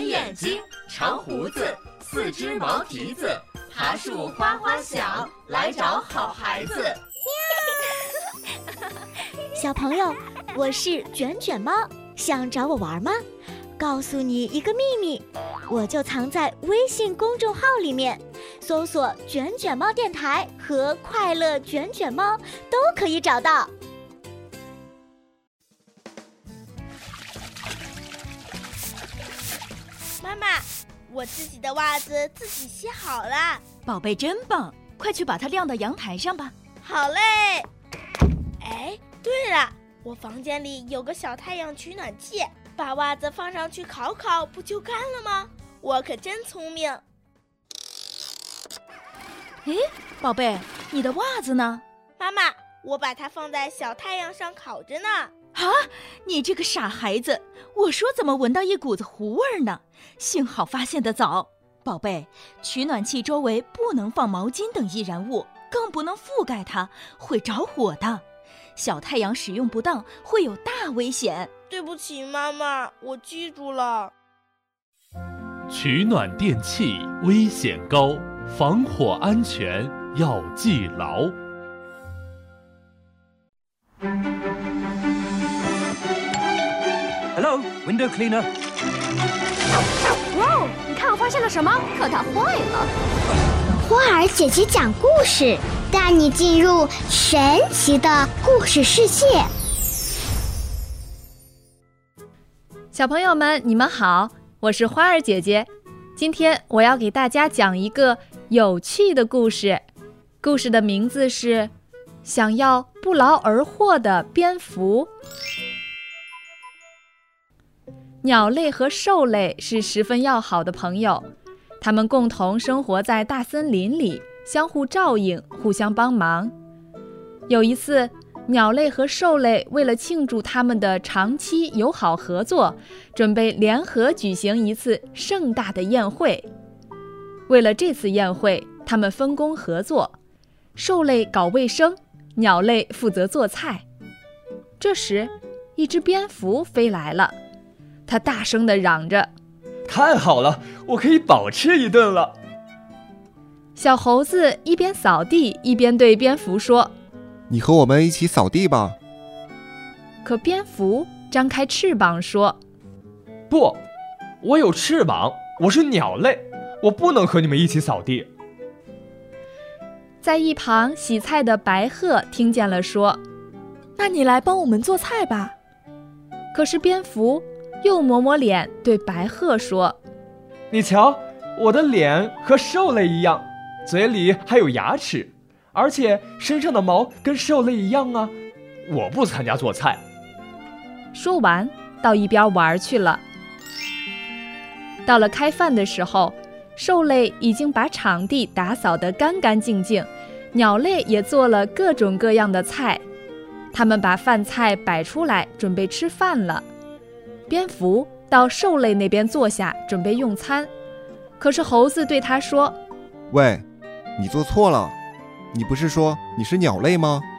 眼睛，长胡子，四只毛蹄子，爬树哗哗响，来找好孩子。 小朋友，我是卷卷猫，想找我玩吗？告诉你一个秘密，我就藏在微信公众号里面，搜索卷卷猫电台和快乐卷卷猫都可以找到。 妈妈，我自己的袜子自己洗好了。 宝贝真棒，快去把它晾到阳台上吧。 好嘞。哎，对了，我房间里有个小太阳取暖器，把袜子放上去烤烤，不就干了吗？我可真聪明。 诶，宝贝，你的袜子呢？ 妈妈，我把它放在小太阳上烤着呢。 啊，你这个傻孩子，我说怎么闻到一股子糊味儿呢？幸好发现得早。宝贝，取暖器周围不能放毛巾等易燃物，更不能覆盖它，会着火的。小太阳使用不当会有大危险。 对不起妈妈，我记住了。 取暖电器危险高，防火安全要记牢。 Hello, window cleaner. 哇哦，你看我发现了什么？可它坏了。 花儿姐姐讲故事，带你进入神奇的故事世界。 小朋友们，你们好，我是花儿姐姐。今天我要给大家讲一个有趣的故事，故事的名字是想要不劳而获的蝙蝠。鸟类和兽类是十分要好的朋友，它们共同生活在大森林里，相互照应，互相帮忙。有一次，鸟类和兽类为了庆祝它们的长期友好合作，准备联合举行一次盛大的宴会。为了这次宴会，它们分工合作，兽类搞卫生，鸟类负责做菜。这时，一只蝙蝠飞来了，它大声地嚷着： 太好了，我可以饱吃一顿了。 小猴子一边扫地一边对蝙蝠说： 你和我们一起扫地吧。 可蝙蝠张开翅膀说： 不，我有翅膀，我是鸟类，我不能和你们一起扫地。 在一旁洗菜的白鹤听见了说： 那你来帮我们做菜吧。 可是蝙蝠又抹抹脸对白鹤说： 你瞧，我的脸和兽类一样，嘴里还有牙齿，而且身上的毛跟兽类一样啊，我不参加做菜。 说完到一边玩去了。到了开饭的时候，兽类已经把场地打扫得干干净净，鸟类也做了各种各样的菜，他们把饭菜摆出来准备吃饭了。蝙蝠到兽类那边坐下准备用餐，可是猴子对他说： 喂，你做错了，你不是说你是鸟类吗？